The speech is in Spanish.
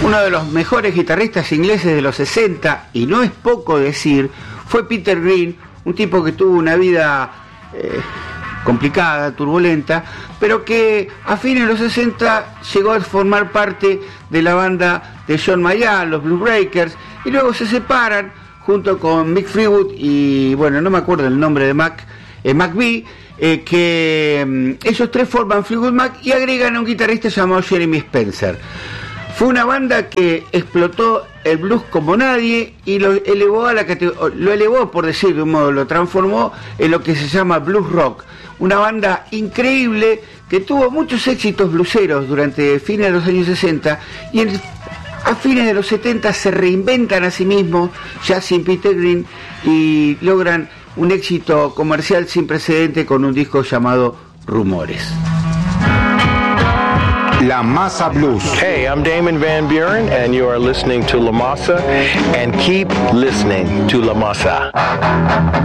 Uno de los mejores guitarristas ingleses de los 60, y no es poco decir, fue Peter Green, un tipo que tuvo una vida complicada, turbulenta, pero que a fines de los 60 llegó a formar parte de la banda de John Mayall, los Blues Breakers, y luego se separan junto con Mick Fleetwood y, bueno, no me acuerdo el nombre de McVie, que ellos tres forman Fleetwood Mac y agregan a un guitarrista llamado Jeremy Spencer. Fue una banda que explotó el blues como nadie y lo elevó, por decir de un modo, lo transformó en lo que se llama blues rock. Una banda increíble que tuvo muchos éxitos blueseros durante fines de los años 60 y a fines de los 70 se reinventan a sí mismos, ya sin Peter Green, y logran un éxito comercial sin precedente con un disco llamado Rumores. La Masa Blues. Hey, I'm Damon Van Buren, and you are listening to La Masa, and keep listening to La Masa.